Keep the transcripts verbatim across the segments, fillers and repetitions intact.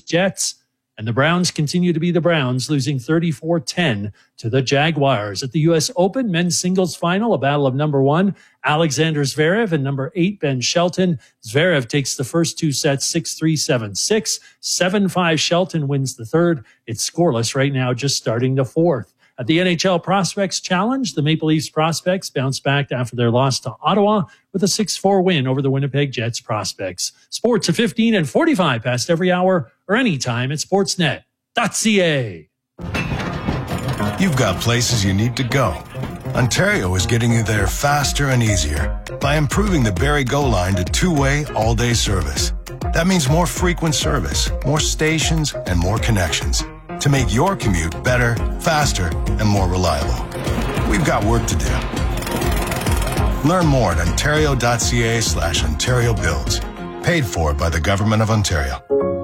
Jets. And the Browns continue to be the Browns, losing thirty-four ten to the Jaguars. At the U S Open men's singles final, a battle of number one, Alexander Zverev, and number eight, Ben Shelton. Zverev takes the first two sets, six three, seven six. seven five, Shelton wins the third. It's scoreless right now, just starting the fourth. At the N H L Prospects Challenge, the Maple Leafs prospects bounced back after their loss to Ottawa with a six four win over the Winnipeg Jets prospects. Sports at fifteen and forty-five past every hour or anytime at sportsnet dot c a. You've got places you need to go. Ontario is getting you there faster and easier by improving the Barrie Go line to two-way all-day service. That means more frequent service, more stations, and more connections to make your commute better, faster, and more reliable. We've got work to do. Learn more at ontario.ca slash Ontario Builds. Paid for by the Government of Ontario.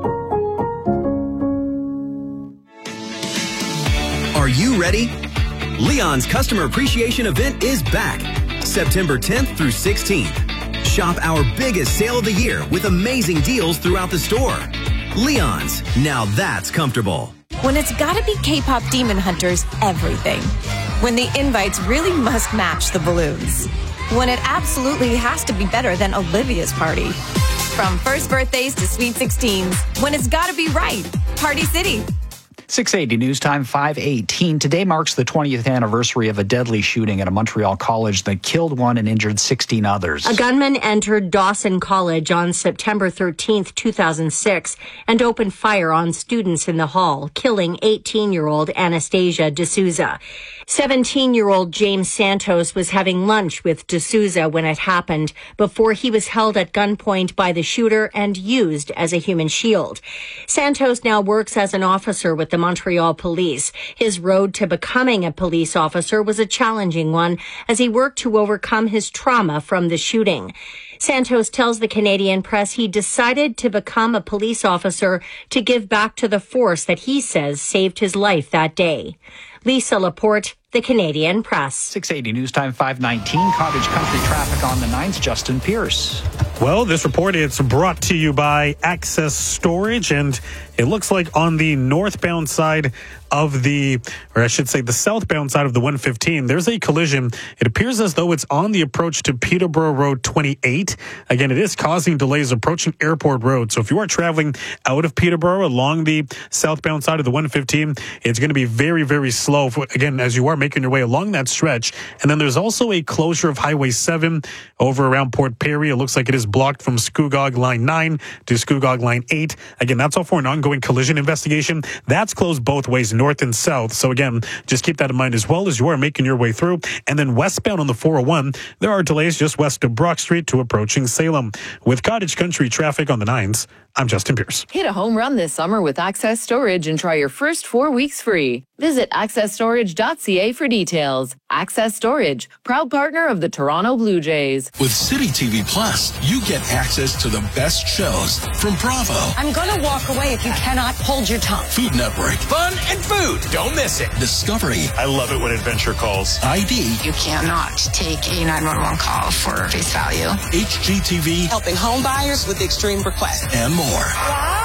Are you ready? Leon's Customer Appreciation Event is back, September tenth through sixteenth. Shop our biggest sale of the year with amazing deals throughout the store. Leon's, now that's comfortable. When it's gotta be K-pop Demon Hunters, everything. When the invites really must match the balloons. When it absolutely has to be better than Olivia's party. From first birthdays to sweet sixteens, when it's gotta be right, Party City. six eighty News Time, five eighteen. Today marks the twentieth anniversary of a deadly shooting at a Montreal college that killed one and injured sixteen others. A gunman entered Dawson College on September thirteenth, two thousand six, and opened fire on students in the hall, killing eighteen-year-old Anastasia D'Souza. seventeen-year-old James Santos was having lunch with D'Souza when it happened, before he was held at gunpoint by the shooter and used as a human shield. Santos now works as an officer with the Montreal Police. His road to becoming a police officer was a challenging one as he worked to overcome his trauma from the shooting. Santos tells the Canadian Press he decided to become a police officer to give back to the force that he says saved his life that day. Lisa Laporte, the Canadian Press. six eighty News Time, five nineteen. Cottage Country traffic on the nines. Justin Pierce. Well, this report is brought to you by Access Storage, and it looks like on the northbound side of the, or I should say the southbound side of the one fifteen, there's a collision. It appears as though it's on the approach to Peterborough Road twenty-eight. Again, it is causing delays approaching Airport Road. So if you are traveling out of Peterborough along the southbound side of the one fifteen, it's going to be very, very slow, for, again, as you are making your way along that stretch. And then there's also a closure of Highway seven over around Port Perry. It looks like it is blocked from Scugog Line nine to Scugog Line eight. Again, that's all for an ongoing collision investigation. That's closed both ways, north and south. So again, just keep that in mind as well as you are making your way through. And then westbound on the four oh one, there are delays just west of Brock Street to approaching Salem. With Cottage Country traffic on the nines, I'm Justin Pierce. Hit a home run this summer with Access Storage and try your first four weeks free. Visit access storage dot c a for details. Access Storage, proud partner of the Toronto Blue Jays. With City T V Plus, you get access to the best shows from Bravo. I'm gonna walk away if you cannot hold your tongue. Food Network. Fun and food. Don't miss it. Discovery. I love it when Adventure calls. I D. You cannot take a nine one one call for face value. H G T V. Helping home buyers with extreme requests. And more. Wow!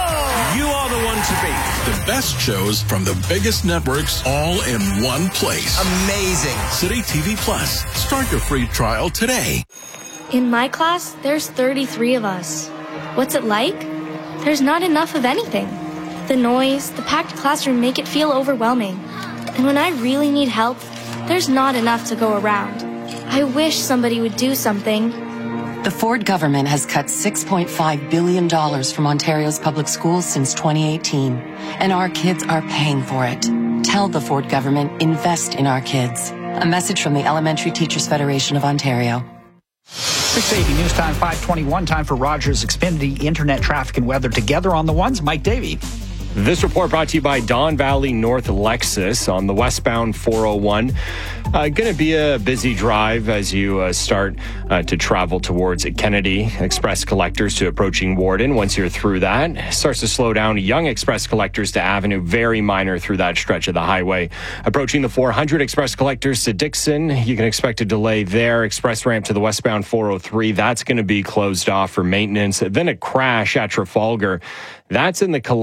You are the one to beat. The best shows from the biggest networks all in one place. Amazing. City T V Plus. Start your free trial today. In my class, there's thirty-three of us. What's it like? There's not enough of anything. The noise, the packed classroom make it feel overwhelming. And when I really need help, there's not enough to go around. I wish somebody would do something. The Ford government has cut six point five billion dollars from Ontario's public schools since twenty eighteen, and our kids are paying for it. Tell the Ford government, invest in our kids. A message from the Elementary Teachers Federation of Ontario. six eighty News Time, five twenty-one. Time for Rogers Xfinity Internet Traffic and Weather. Together on the ones, Mike Davey. This report brought to you by Don Valley North Lexus on the westbound four oh one. Uh, going to be a busy drive as you uh, start uh, to travel towards Kennedy Express Collectors to approaching Warden. Once you're through that, it starts to slow down. Young Express Collectors to Avenue, very minor through that stretch of the highway. Approaching the four hundred Express Collectors to Dixon, you can expect a delay there. Express ramp to the westbound four oh three, that's going to be closed off for maintenance. Then a crash at Trafalgar. That's in the